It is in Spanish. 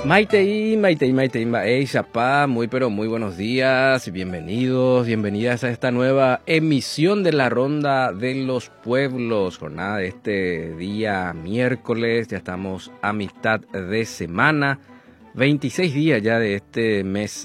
Maitei, Chapá, muy pero muy buenos días, bienvenidos, bienvenidas a esta nueva emisión de la Ronda de los Pueblos, jornada de este día miércoles, ya estamos a mitad de semana, 26 días ya de este mes